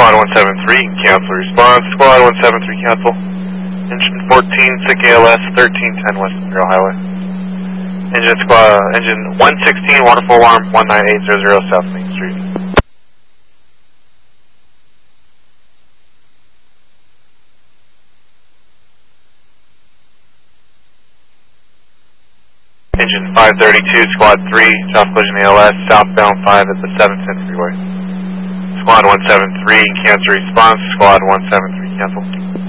Squad 173, cancel response. Squad 173, cancel. Engine 14, SICK ALS, 1310 West Imperial Highway. Engine 116, waterfall alarm, 19800 South Main Street. Engine 532, Squad 3, South Collision ALS, southbound 5 at the 710 freeway. Squad 173, cancel response. Squad 173, cancel.